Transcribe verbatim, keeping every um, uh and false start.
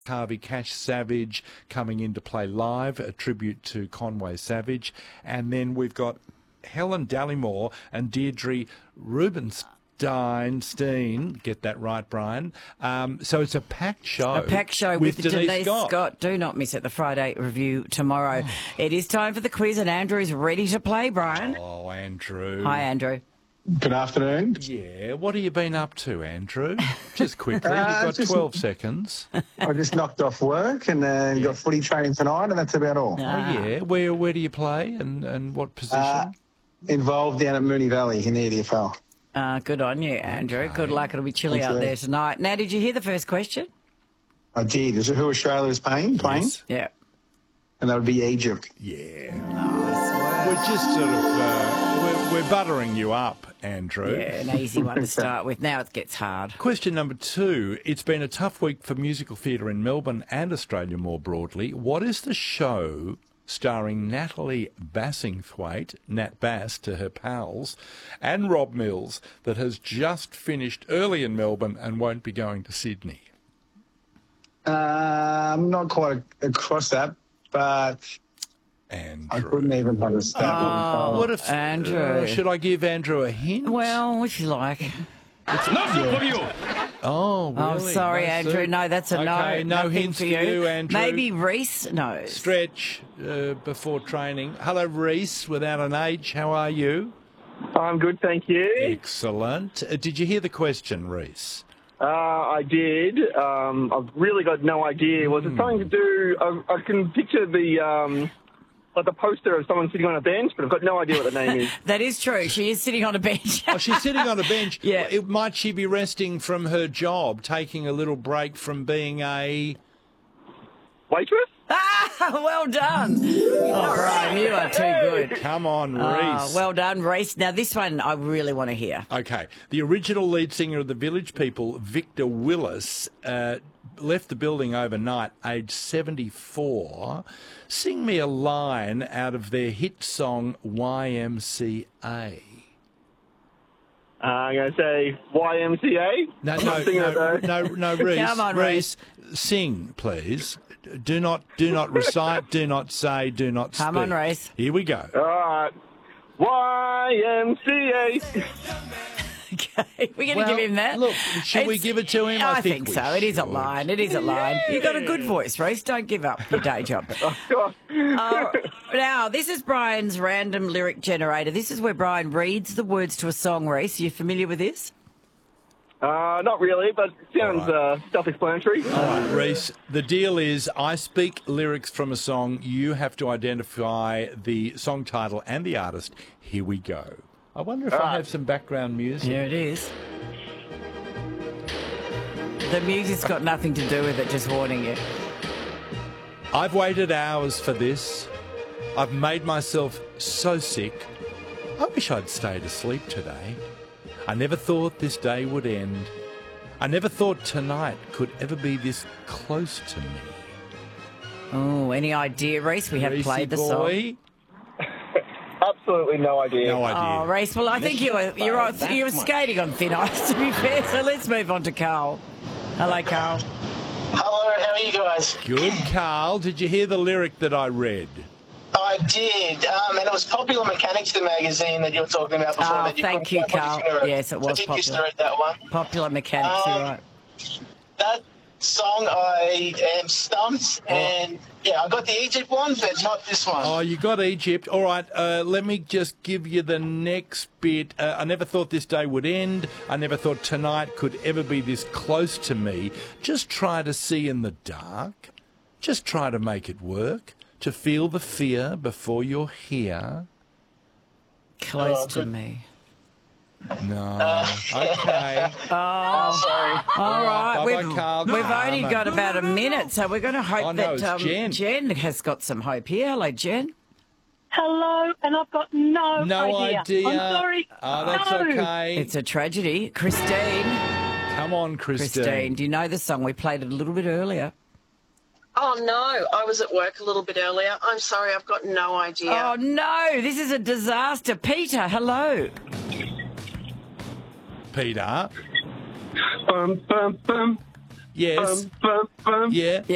Harvey Cash Savage coming in to play live, a tribute to Conway Savage. And then we've got Helen Dallymore and Deirdre Rubenstein, Steen, get that right, Brian. Um, so it's a packed show. A packed show with, with, Denise, Denise Scott. Scott. Do not miss it, the Friday review tomorrow. Oh. It is time for the quiz, and Andrew is ready to play, Brian. Oh, Andrew. Hi, Andrew. Good afternoon. Yeah, what have you been up to, Andrew? Just quickly, Uh, you've got just- twelve seconds. I just knocked off work and uh, got footy training tonight, and that's about all. Oh, yeah. Where where do you play and, and what position? Uh, involved down at Moonee Valley in the E D F L. Uh, good on you, Andrew. Good luck. It'll be chilly Thanks, out Ray. there tonight. Now, did you hear the first question? I did. Is it who Australia is playing? Playing? Yes. Yeah. And that would be Egypt. Yeah. Nice We're just sort of, uh, we're, we're buttering you up, Andrew. Yeah, an easy one to start with. Now it gets hard. Question number two. It's been a tough week for musical theatre in Melbourne and Australia more broadly. What is the show starring Natalie Bassingthwaite, Nat Bass to her pals, and Rob Mills that has just finished early in Melbourne and won't be going to Sydney? Uh, I'm not quite across that, but Andrew. I couldn't even understand. Oh, What if, Andrew. uh, should I give Andrew a hint? Well, if you like. Oh, Oh, really? sorry, No Andrew. soup? No, that's a no. Okay, no Nothing hints for for you. you, Andrew. Maybe Reese knows. Stretch uh, before training. Hello, Reese, without an H. How are you? I'm good, thank you. Excellent. Uh, did you hear the question, Reese? Uh, I did. Um, I've really got no idea. Was it something to do? I, I can picture the um, like the poster of someone sitting on a bench, but I've got no idea what the name is. That is true. She is sitting on a bench. Oh, she's sitting on a bench. Yeah. It, might she be resting from her job, taking a little break from being a... Waitress? Ah, well done. Oh, Brian, you are too good. Come on, Reese. Oh, well done, Reese. Now, this one I really want to hear. Okay. The original lead singer of the Village People, Victor Willis, uh, left the building overnight, aged seventy-four. Sing me a line out of their hit song Y M C A. Uh, I'm going to say Y M C A. No, I'm no, not singing it, no, though. no, no, Reese. Come on, Reese, sing, please. Do not, do not recite, do not say, do not speak. Come on, Reese. Here we go. All right. Y M C A. Okay, we're going to Well, give him that. look, should we It's- give it to him? I I, think think, we so. It is a should. line. It is a line. You've got a good voice, Reese. Don't give up your day job. Uh, now, this is Brian's random lyric generator. This is where Brian reads the words to a song, Reese. Are you familiar with this? Uh, not really, but it sounds uh, self-explanatory. All right, Reese, the deal is I speak lyrics from a song. You have to identify the song title and the artist. Here we go. I wonder if I have some background music. Here it is. The music's got nothing to do with it, just warning you. I've waited hours for this. I've made myself so sick. I wish I'd stayed asleep today. I never thought this day would end. I never thought tonight could ever be this close to me. Oh, any idea, Reese? We have Reese-y played the song. boy. Absolutely no idea. No idea. Oh, Reese, well, I think you were, you're, on, you were skating on thin ice, to be fair, so let's move on to Carl. Hello, Carl. Hello, how are you guys? Good, Carl. Did you hear the lyric that I read? I did, um, and it was Popular Mechanics, the magazine that you were talking about before. Oh, that you thank you, probably Carl. used to read. Yes, it was I did used to Popular. read that one. Popular Mechanics, you're Um, right. That song, I am stumped, and yeah, I got the Egypt one, but not this one. Oh, you got Egypt. All right, uh, let me just give you the next bit. Uh, I never thought this day would end. I never thought tonight could ever be this close to me. Just try to see in the dark. Just try to make it work. To feel the fear before you're here. Close Oh, to good. me. No. Okay. Oh, Sorry. all right. Bye-bye, We've, Carl. we've Karma. only got about a minute, so we're going to hope Oh, no, that it's um, Jen. Jen has got some hope here. Hello, Jen. Hello, and I've got no, No idea. I'm sorry. Oh, that's no. okay. It's a tragedy. Christine. Come on, Christine. Christine, do you know the song? We played it a little bit earlier. Oh, no. I was at work a little bit earlier. I'm sorry. I've got no idea. Oh, no. This is a disaster. Peter, hello. Peter. Bum, bum, bum, Yes. bum, bum, bum. Yeah.